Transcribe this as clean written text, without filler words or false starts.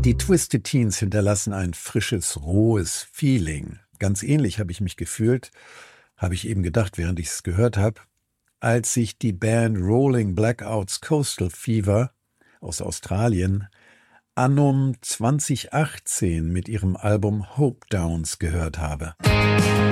Die Twisted Teens hinterlassen ein frisches, rohes Feeling. Ganz ähnlich habe ich mich gefühlt, habe ich eben gedacht, während ich es gehört habe, als sich die Band Rolling Blackouts Coastal Fever aus Australien annum 2018 mit ihrem Album Hope Downs gehört habe.